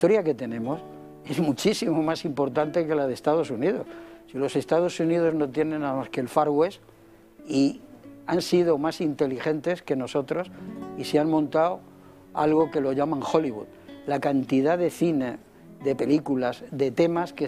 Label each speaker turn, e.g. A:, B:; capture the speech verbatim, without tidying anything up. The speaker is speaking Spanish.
A: historia que tenemos es muchísimo más importante que la de Estados Unidos. Si los Estados Unidos no tienen nada más que el Far West y han sido más inteligentes que nosotros y se han montado algo que lo llaman Hollywood. La cantidad de cine, de películas, de temas que